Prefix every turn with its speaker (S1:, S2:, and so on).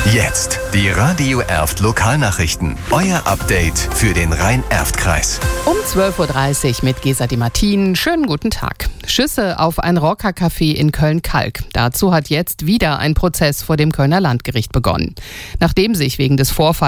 S1: Jetzt die Radio Erft Lokalnachrichten. Euer Update für den Rhein-Erft-Kreis.
S2: Um 12.30 Uhr mit Gesa Di Martin. Schönen guten Tag. Schüsse auf ein Rockercafé in Köln-Kalk. Dazu hat jetzt wieder ein Prozess vor dem Kölner Landgericht begonnen. Nachdem sich wegen des Vorfalls